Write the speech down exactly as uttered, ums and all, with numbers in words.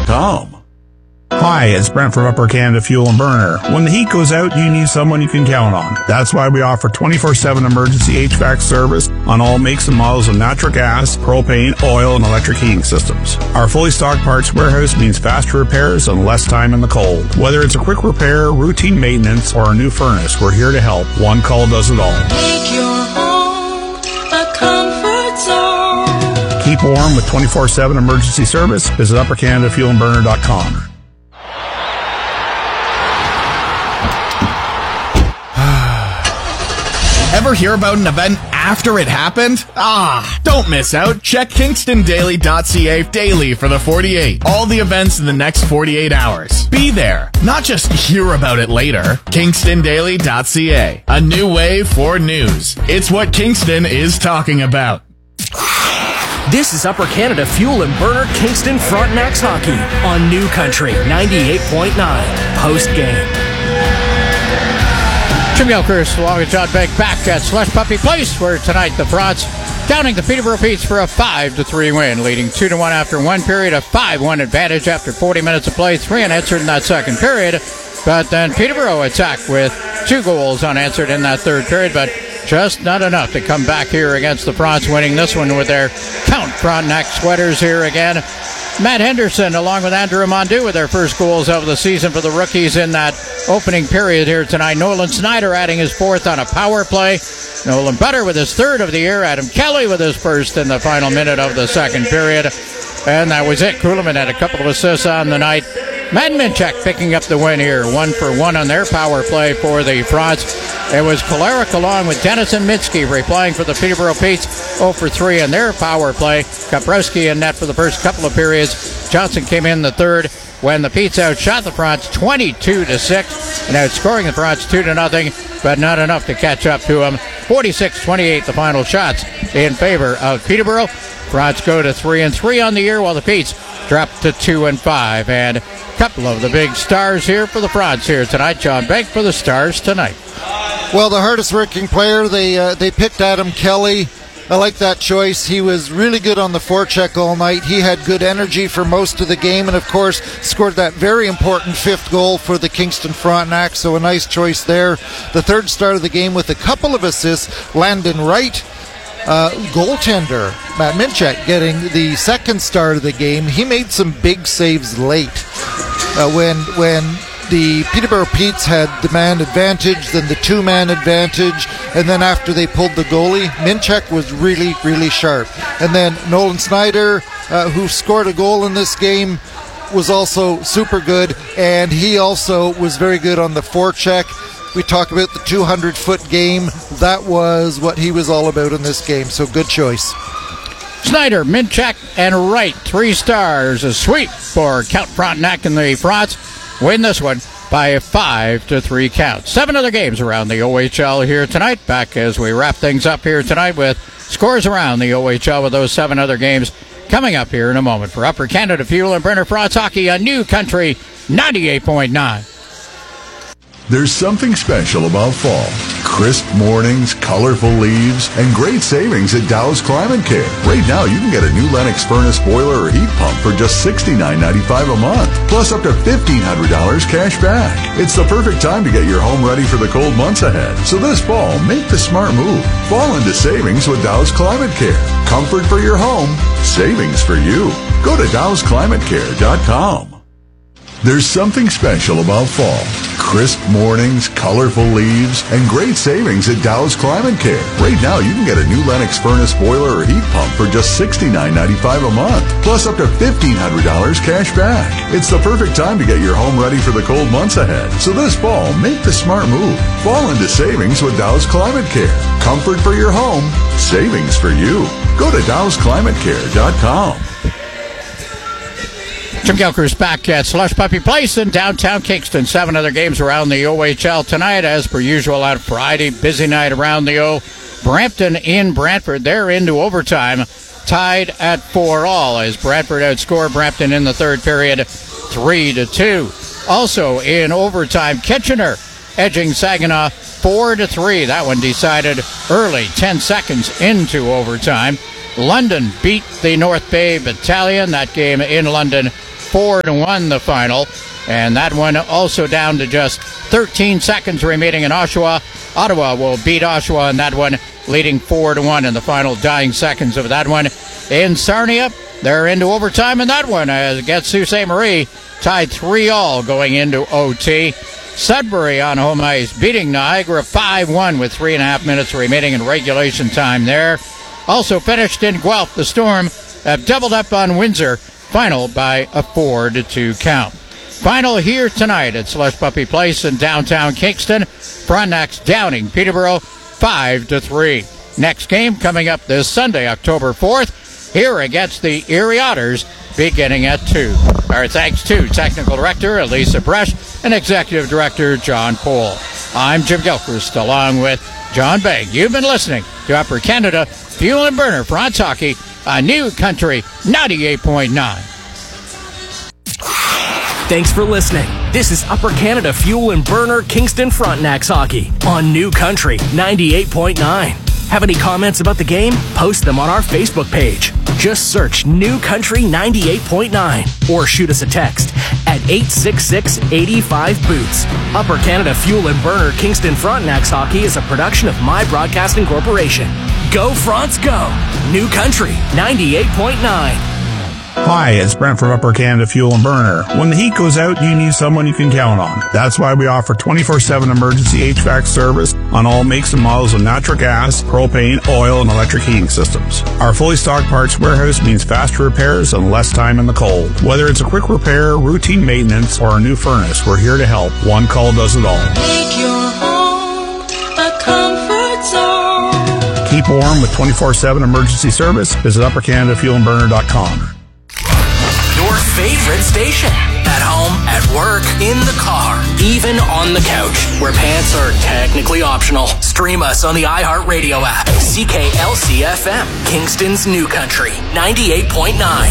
dot com. Hi, it's Brent from Upper Canada Fuel and Burner. When the heat goes out, you need someone you can count on. That's why we offer twenty-four seven emergency H V A C service on all makes and models of natural gas, propane, oil, and electric heating systems. Our fully stocked parts warehouse means faster repairs and less time in the cold. Whether it's a quick repair, routine maintenance, or a new furnace, we're here to help. One call does it all. Make your home a comfort zone. Keep warm with twenty-four seven emergency service. Visit upper canada fuel and burner dot com. Ever hear about an event after it happened? Ah, don't miss out. Check kingston daily dot c a daily for the forty-eight. All the events in the next forty-eight hours. Be there, not just hear about it later. kingston daily dot c a. A new way for news. It's what Kingston is talking about. This is Upper Canada Fuel and Burner Kingston Frontenacs Hockey on New Country ninety-eight point nine. Post game. Jim Gilchrist along with John Beck back at Slush Puppy Place, where tonight the Fronts counting the Peterborough Petes for a five to three win, leading two to one after one period, a five one advantage after forty minutes of play, three unanswered in that second period. But then Peterborough attacked with two goals unanswered in that third period, but just not enough to come back here against the Fronts, winning this one with their Count Frontenac sweaters here again. Matt Henderson along with Andrew Mondu with their first goals of the season for the rookies in that opening period here tonight. Nolan Snyder adding his fourth on a power play. Nolan Butter with his third of the year. Adam Kelly with his first in the final minute of the second period. And that was it. Kuhlman had a couple of assists on the night. Matt Minchak picking up the win here, one for one on their power play for the Fronts. It was Kolarek along with Denison Minsky replying for the Peterborough Petes, oh for three on their power play. Kaprowski in net for the first couple of periods. Johnson came in the third when the Petes outshot the Fronts twenty-two to six and outscoring the Fronts two to nothing, but not enough to catch up to them. forty-six twenty-eight the final shots in favor of Peterborough. Fronts go to three and three on the year, while the Petes drop to two and five. And a couple of the big stars here for the Fronts here tonight. John Bank for the Stars tonight. Well, the hardest working player, they uh, they picked Adam Kelly. I like that choice. He was really good on the forecheck all night. He had good energy for most of the game, and of course scored that very important fifth goal for the Kingston Frontenac, so a nice choice there. The third star of the game with a couple of assists, Landon Wright. Uh, goaltender Matt Minchak getting the second star of the game. He made some big saves late uh, when when the Peterborough Petes had the man advantage, then the two-man advantage, and then after they pulled the goalie, Minchak was really, really sharp. And then Nolan Snyder, uh, who scored a goal in this game, was also super good, and he also was very good on the forecheck. We talk about the two hundred foot game. That was what he was all about in this game, so good choice. Snyder, Minchak, and Wright, three stars. A sweep for Count Frontenac and the Fronts. Win this one by a five to three count. Seven other games around the O H L here tonight. Back as we wrap things up here tonight with scores around the O H L with those seven other games coming up here in a moment. For Upper Canada Fuel and Brenner Fronts Hockey on New Country ninety-eight point nine. There's something special about fall. Crisp mornings, colorful leaves, and great savings at Dow's Climate Care. Right now, you can get a new Lennox furnace boiler or heat pump for just sixty-nine ninety-five a month, plus up to fifteen hundred dollars cash back. It's the perfect time to get your home ready for the cold months ahead. So this fall, make the smart move. Fall into savings with Dow's Climate Care. Comfort for your home, savings for you. Go to dows climate care dot com. There's something special about fall. Crisp mornings, colorful leaves, and great savings at Dow's Climate Care. Right now, you can get a new Lennox furnace boiler or heat pump for just sixty-nine ninety-five a month, plus up to fifteen hundred dollars cash back. It's the perfect time to get your home ready for the cold months ahead. So this fall, make the smart move. Fall into savings with Dow's Climate Care. Comfort for your home, savings for you. Go to dows climate care dot com. Jim Gilchrist back at Slush Puppy Place in downtown Kingston. Seven other games around the O H L tonight, as per usual on Friday. Busy night around the O. Brampton in Brantford. They're into overtime, tied at four all as Brantford outscored Brampton in the third period, three to two. Also in overtime, Kitchener edging Saginaw four to three. That one decided early, ten seconds into overtime. London beat the North Bay Battalion. That game in London, four to one the final. And that one also down to just thirteen seconds remaining in Oshawa. Ottawa will beat Oshawa in that one, leading four to one in the final dying seconds of that one. In Sarnia, they're into overtime in that one as against Sault Ste. Marie, tied three all going into O T. Sudbury on home ice beating Niagara five one with three and a half minutes remaining in regulation time there. Also finished in Guelph, the Storm have doubled up on Windsor, final by a four to two count. Final here tonight at Slush Puppy Place in downtown Kingston. Frontenac's downing Peterborough five to three. Next game coming up this Sunday, October fourth, here against the Erie Otters, beginning at two. Our thanks to Technical Director Elisa Bresch and Executive Director John Poole. I'm Jim Gilchrist along with John Begg. You've been listening to Upper Canada Fuel and Burner Franz Hockey on New Country ninety-eight point nine. Thanks for listening. This is Upper Canada Fuel and Burner Kingston Frontenacs Hockey on New Country ninety-eight point nine. Have any comments about the game? Post them on our Facebook page. Just search New Country ninety-eight point nine or shoot us a text at eight six six, eight five, boots. Upper Canada Fuel and Burner Kingston Frontenacs Hockey is a production of My Broadcasting Corporation. Go France, go! New Country ninety-eight point nine. Hi, it's Brent from Upper Canada Fuel and Burner. When the heat goes out, you need someone you can count on. That's why we offer twenty-four seven emergency H V A C service on all makes and models of natural gas, propane, oil, and electric heating systems. Our fully stocked parts warehouse means faster repairs and less time in the cold. Whether it's a quick repair, routine maintenance, or a new furnace, we're here to help. One call does it all. Make your home a comfort zone. Keep warm with twenty-four seven emergency service. Visit upper canada fuel and burner dot com. Your favorite station. At home, at work, in the car, even on the couch, where pants are technically optional. Stream us on the iHeartRadio app. C K L C F M, Kingston's New Country, ninety-eight point nine.